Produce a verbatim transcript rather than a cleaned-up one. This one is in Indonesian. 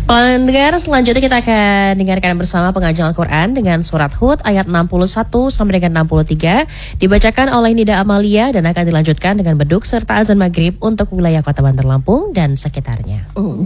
Pendengar, selanjutnya kita akan dengarkan bersama pengajian Al-Quran dengan surat Hud ayat enam puluh satu sampai dengan enam puluh tiga dibacakan oleh Nida Amalia dan akan dilanjutkan dengan beduk serta azan maghrib untuk wilayah Kota Bandar Lampung dan sekitarnya. Oh.